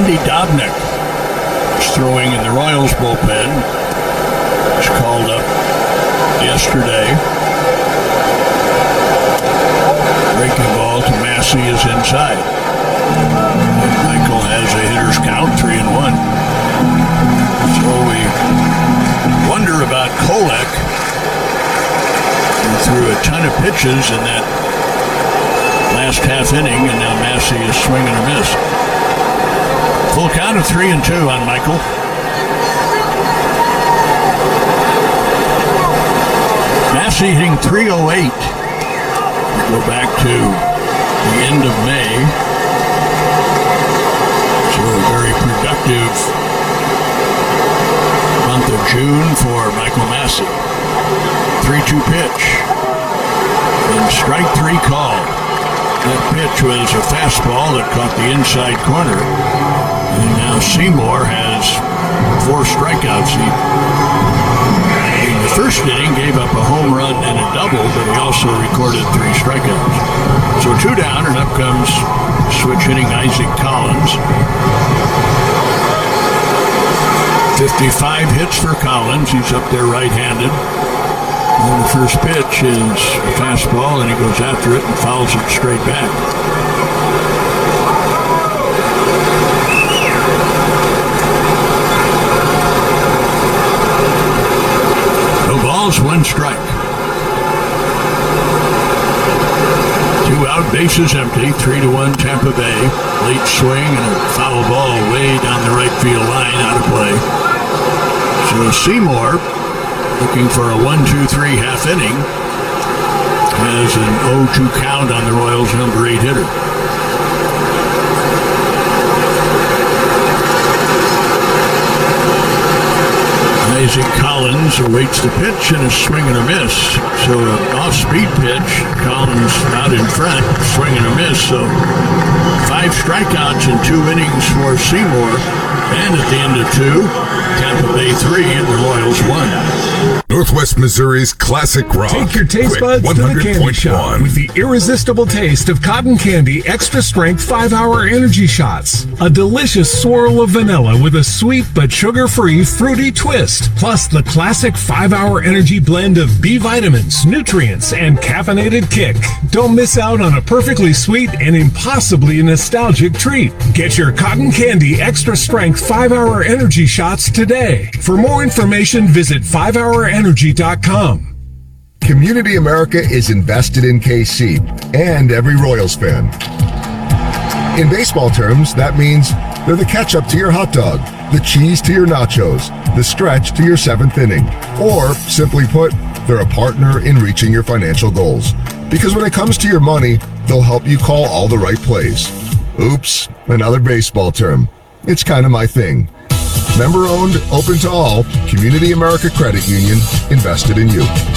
Andy Dobnik is throwing in the Royals bullpen. Was called up yesterday. Breaking ball to Massey is inside. And Michael has a hitter's count, 3-1. So we wonder about Kolek. He threw a ton of pitches in that last half inning, and now Massey is swinging a miss. Full count of 3-2 on Michael. Massey hitting .308. Go back to the end of May. So a very productive month of June for Michael Massey. 3-2 pitch. And strike three call. That pitch was a fastball that caught the inside corner. And now Seymour has 4 strikeouts. In the first inning, gave up a home run and a double, but he also recorded 3 strikeouts. So 2 down, and up comes switch hitting Isaac Collins. 55 hits for Collins. He's up there right-handed. And the first pitch is a fastball, and he goes after it and fouls it straight back. No balls, 1 strike. 2 out, bases empty, 3-1 Tampa Bay. Late swing and a foul ball way down the right field line, out of play. So Seymour, looking for a 1-2-3 half inning, has an 0-2 count on the Royals' number 8 hitter. Isaac Collins awaits the pitch and a swing and a miss. So an off-speed pitch, Collins out in front, swing and a miss. So 5 strikeouts in 2 innings for Seymour. And at the end of 2, Tampa Bay 3 and the Royals 1. Northwest Missouri's classic rock. Take your taste buds to the candy shop with the irresistible taste of Cotton Candy Extra Strength 5-Hour Energy Shots. A delicious swirl of vanilla with a sweet but sugar-free fruity twist. Plus the classic 5-Hour Energy blend of B vitamins, nutrients, and caffeinated kick. Don't miss out on a perfectly sweet and impossibly nostalgic treat. Get your Cotton Candy Extra Strength 5-Hour Energy Shots today. For more information, visit 5hourenergy.com. Community America is invested in KC and every Royals fan. In baseball terms, that means they're the ketchup to your hot dog, the cheese to your nachos, the stretch to your 7th inning. Or, simply put, they're a partner in reaching your financial goals. Because when it comes to your money, they'll help you call all the right plays. Oops, another baseball term. It's kind of my thing. Member-owned, open to all, Community America Credit Union, invested in you.